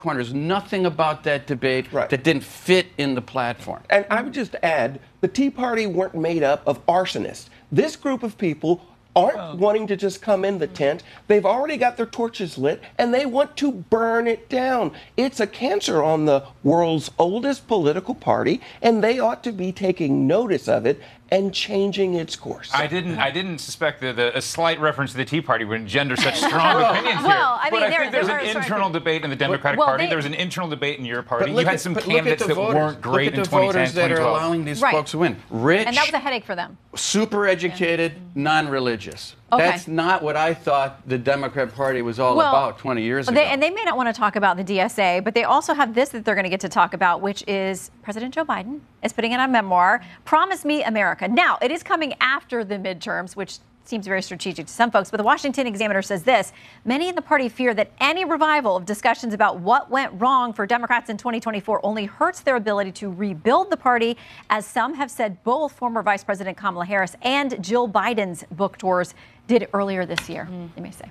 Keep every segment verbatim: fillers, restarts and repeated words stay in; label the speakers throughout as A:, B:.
A: corner. There's nothing about that debate
B: right.
A: that didn't fit in the platform.
B: And I would just add, the Tea Party weren't made up of arsonists. This group of people aren't oh. wanting to just come in the tent. They've already got their torches lit, and they want to burn it down. It's a cancer on the world's oldest political party, and they ought to be taking notice of it and changing its course.
C: I didn't. I didn't suspect that a slight reference to the Tea Party would engender such strong opinions here.
D: Well, I mean,
C: but I
D: there,
C: think there's
D: there
C: an
D: are,
C: internal
D: sorry,
C: debate in the Democratic
D: well,
C: Party.
D: they,
C: there was an internal debate in your party. You
A: at,
C: had some
A: but
C: candidates that
A: voters.
C: weren't great
A: look at
C: in
A: the
C: twenty ten,
A: voters that are
C: twenty twelve.
A: allowing these
D: right.
A: folks to win. Rich,
D: and that was a headache for them.
A: Super educated, yeah. non-religious.
D: Okay.
A: That's not what I thought the Democrat Party was all
D: well,
A: about twenty years ago.
D: They, and they may not want to talk about the D S A, but they also have this that they're going to get to talk about, which is President Joe Biden is putting in a memoir, Promise Me America. Now, it is coming after the midterms, which seems very strategic to some folks, but the Washington Examiner says this: many in the party fear that any revival of discussions about what went wrong for Democrats in twenty twenty-four only hurts their ability to rebuild the party, as some have said both former Vice President Kamala Harris and Jill Biden's book tours did earlier this year, mm. they may say.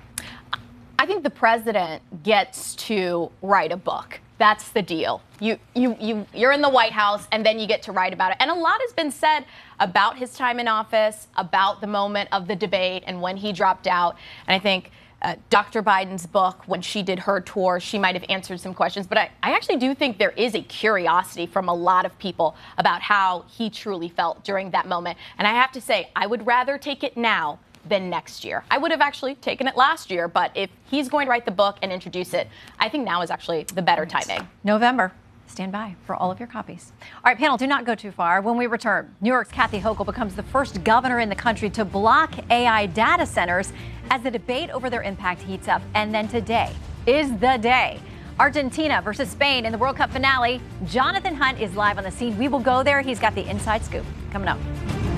E: I think the president gets to write a book. That's the deal. You, you, you, you're in the White House, and then you get to write about it. And a lot has been said about his time in office, about the moment of the debate and when he dropped out. And I think uh, Doctor Biden's book, when she did her tour, she might have answered some questions. But I, I actually do think there is a curiosity from a lot of people about how he truly felt during that moment. And I have to say, I would rather take it now than next year. I would have actually taken it last year, but if he's going to write the book and introduce it, I think now is actually the better timing.
D: November. Stand by for all of your copies. All right, panel, do not go too far. When we return, New York's Kathy Hochul becomes the first governor in the country to block A I data centers as the debate over their impact heats up. And then today is the day. Argentina versus Spain in the World Cup finale. Jonathan Hunt is live on the scene. We will go there. He's got the inside scoop coming up.